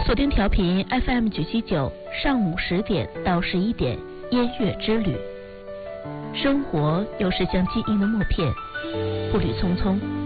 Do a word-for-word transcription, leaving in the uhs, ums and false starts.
锁定调频 F M 九七九，上午十点到十一点，音乐之旅。生活有时像记忆的默片，步履匆匆，